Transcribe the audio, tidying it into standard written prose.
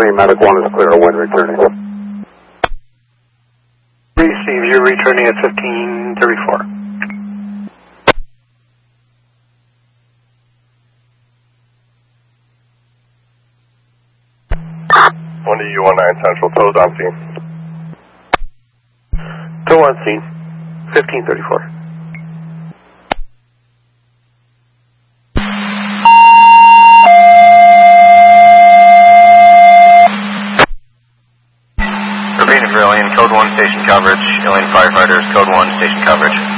Medic 1 is clear, wind returning. Receive, you're returning at 1534. One U19 Central, tows on scene. Tow on scene, 1534. Repeating for Alien, Code 1 station coverage. Alien firefighters, Code 1 station coverage.